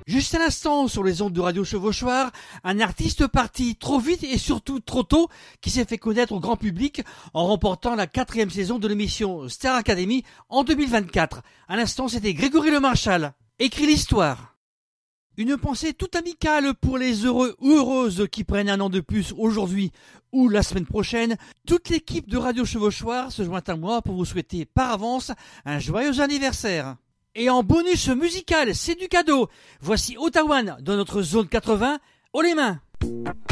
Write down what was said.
Juste à l'instant, sur les ondes de Radio Chevauchoir, un artiste parti trop vite et surtout trop tôt qui s'est fait connaître au grand public en remportant la 4e saison de l'émission Star Academy en 2024. À l'instant, c'était Grégory Le Marchal. Écrit l'histoire. Une pensée toute amicale pour les heureux ou heureuses qui prennent un an de plus aujourd'hui ou la semaine prochaine. Toute l'équipe de Radio Chevauchoir se joint à moi pour vous souhaiter par avance un joyeux anniversaire. Et en bonus musical, c'est du cadeau. Voici Ottawa dans notre zone 80. Haut les mains!